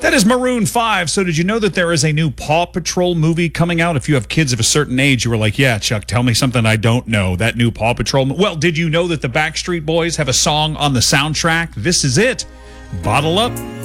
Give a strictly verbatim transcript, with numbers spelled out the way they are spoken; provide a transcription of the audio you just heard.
That is Maroon five. So did you know that there is a new Paw Patrol movie coming out? If you have kids of a certain age, you were like, yeah, Chuck, tell me something I don't know. That new Paw Patrol. Well, did you know that the Backstreet Boys have a song on the soundtrack? This is it. Bottle Up.